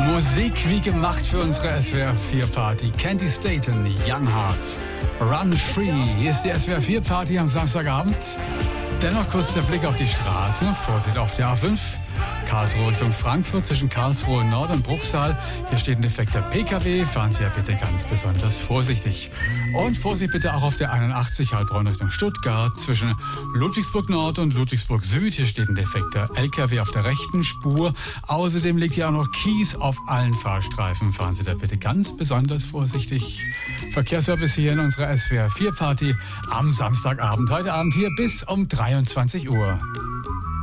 Musik wie gemacht für unsere SWR 4 Party. Candy Staten, Young Hearts, Run Free. Hier ist die SWR 4 Party am Samstagabend. Dennoch kurz der Blick auf die Straße. Vorsicht auf der A5. Karlsruhe Richtung Frankfurt zwischen Karlsruhe Nord und Bruchsal. Hier steht ein defekter PKW. Fahren Sie ja bitte ganz besonders vorsichtig. Und Vorsicht bitte auch auf der 81 Heilbronn Richtung Stuttgart zwischen Ludwigsburg Nord und Ludwigsburg Süd. Hier steht ein defekter LKW auf der rechten Spur. Außerdem liegt hier auch noch Kies auf allen Fahrstreifen. Fahren Sie da bitte ganz besonders vorsichtig. Verkehrsservice hier in unserer SWR 4 Party am Samstagabend. Heute Abend hier bis um 23 Uhr.